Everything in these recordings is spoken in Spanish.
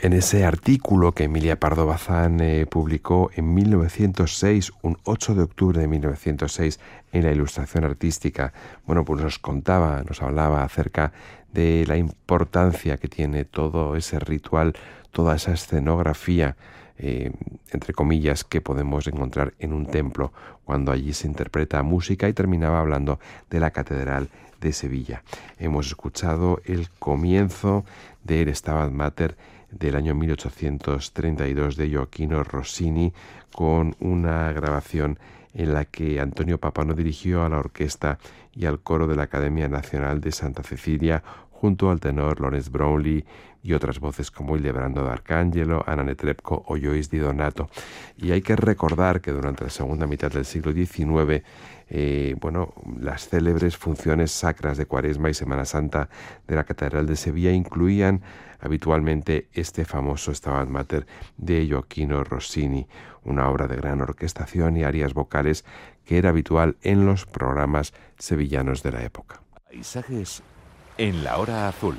En ese artículo que Emilia Pardo Bazán publicó en 1906, un 8 de octubre de 1906, en la Ilustración Artística, bueno, pues nos hablaba acerca de la importancia que tiene todo ese ritual, toda esa escenografía, entre comillas, que podemos encontrar en un templo cuando allí se interpreta música, y terminaba hablando de la Catedral de Sevilla. Hemos escuchado el comienzo del Stabat Mater del año 1832 de Gioachino Rossini, con una grabación en la que Antonio Papano dirigió a la orquesta y al coro de la Academia Nacional de Santa Cecilia, junto al tenor Lawrence Brownlee y otras voces como Ildebrando d'Arcangelo, Anna Netrebko o Joyce Di Donato. Y hay que recordar que durante la segunda mitad del siglo XIX, las célebres funciones sacras de Cuaresma y Semana Santa de la Catedral de Sevilla incluían habitualmente este famoso Stabat Mater de Gioachino Rossini, una obra de gran orquestación y arias vocales que era habitual en los programas sevillanos de la época. Paisajes en la hora azul.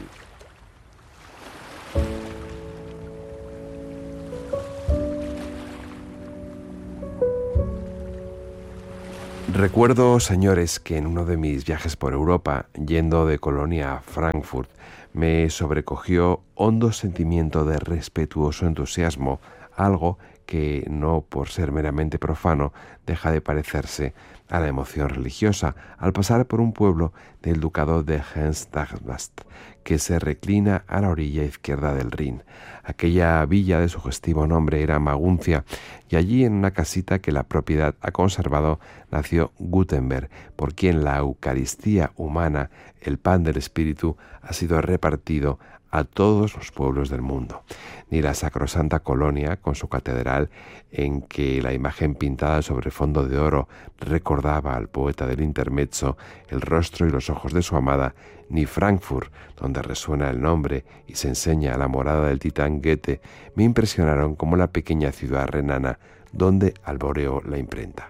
Recuerdo, señores, que en uno de mis viajes por Europa, yendo de Colonia a Frankfurt, me sobrecogió hondo sentimiento de respetuoso entusiasmo, algo que, no por ser meramente profano, deja de parecerse a la emoción religiosa al pasar por un pueblo del ducado de Hesse-Darmstadt, que se reclina a la orilla izquierda del Rin. Aquella villa de sugestivo nombre era Maguncia, y allí, en una casita que la propiedad ha conservado, nació Gutenberg, por quien la Eucaristía humana, el pan del Espíritu, ha sido repartido a todos los pueblos del mundo. Ni la sacrosanta Colonia, con su catedral, en que la imagen pintada sobre fondo de oro recordaba al poeta del intermezzo el rostro y los ojos de su amada, ni Frankfurt, donde resuena el nombre y se enseña la morada del titán Goethe, me impresionaron como la pequeña ciudad renana donde alboreó la imprenta.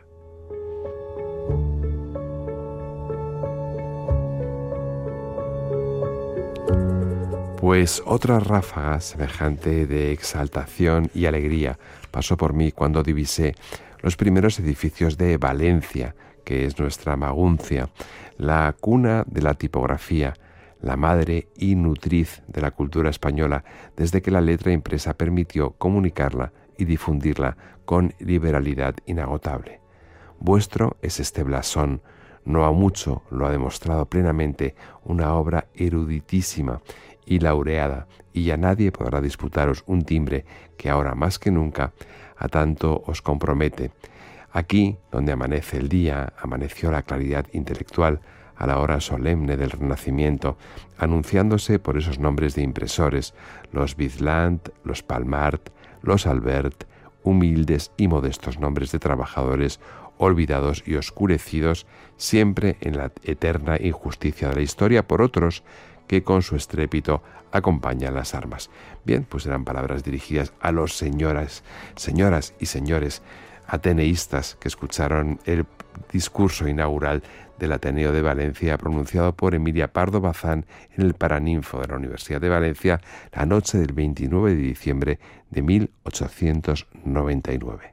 Pues otra ráfaga semejante de exaltación y alegría pasó por mí cuando divisé los primeros edificios de Valencia, que es nuestra Maguncia, la cuna de la tipografía, la madre y nutriz de la cultura española, desde que la letra impresa permitió comunicarla y difundirla con liberalidad inagotable. Vuestro es este blasón, no a mucho lo ha demostrado plenamente una obra eruditísima y laureada, y ya nadie podrá disputaros un timbre que ahora más que nunca a tanto os compromete. Aquí, donde amanece el día, amaneció la claridad intelectual a la hora solemne del Renacimiento, anunciándose por esos nombres de impresores, los Bizland, los Palmart, los Albert, humildes y modestos nombres de trabajadores olvidados y oscurecidos siempre en la eterna injusticia de la historia por otros que con su estrépito acompañan las armas. Bien, pues eran palabras dirigidas a los señoras y señores ateneístas que escucharon el discurso inaugural del Ateneo de Valencia pronunciado por Emilia Pardo Bazán en el Paraninfo de la Universidad de Valencia la noche del 29 de diciembre de 1899.